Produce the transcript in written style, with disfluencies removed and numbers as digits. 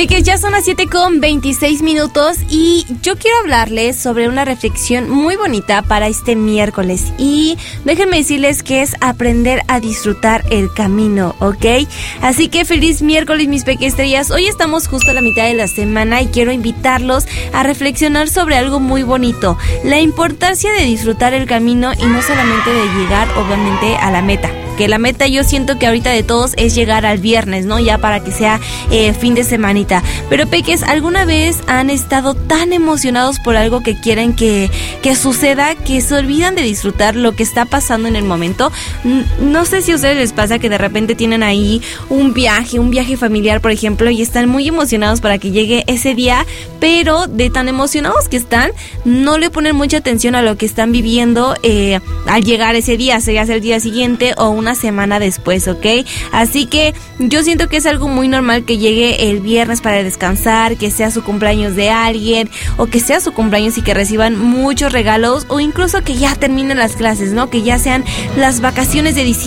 Peques, ya son las 7:26 y yo quiero hablarles sobre una reflexión muy bonita para este miércoles. Y déjenme decirles que es aprender a disfrutar el camino, ¿ok? Así que feliz miércoles, mis pequestrellas. Hoy estamos justo a la mitad de la semana y quiero invitarlos a reflexionar sobre algo muy bonito. La importancia de disfrutar el camino y no solamente de llegar, obviamente, a la meta. Que la meta yo siento que ahorita de todos es llegar al viernes, ¿no? Ya para que sea fin de semanita. Pero peques, ¿alguna vez han estado tan emocionados por algo que quieren que suceda que se olvidan de disfrutar lo que está pasando en el momento? No sé si a ustedes les pasa que de repente tienen ahí un viaje familiar, por ejemplo, y están muy emocionados para que llegue ese día, pero de tan emocionados que están, no le ponen mucha atención a lo que están viviendo al llegar ese día, sea el día siguiente o una semana después, ¿ok? Así que yo siento que es algo muy normal que llegue el viernes para descansar, que sea su cumpleaños de alguien, o que sea su cumpleaños y que reciban muchos regalos, o incluso que ya terminen las clases, ¿no? Que ya sean las vacaciones de diciembre.